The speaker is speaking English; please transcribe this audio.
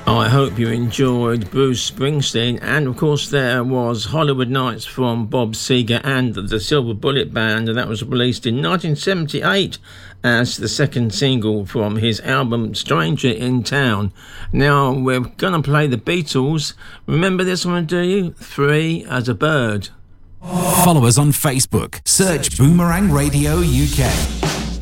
I hope you enjoyed Bruce Springsteen, and of course there was Hollywood Nights from Bob Seger and the Silver Bullet Band, and that was released in 1978 as the second single from his album Stranger in Town. Now we're going to play the Beatles. Remember this one, do you? Free as a Bird. Follow us on Facebook. Search Boomerang Radio UK.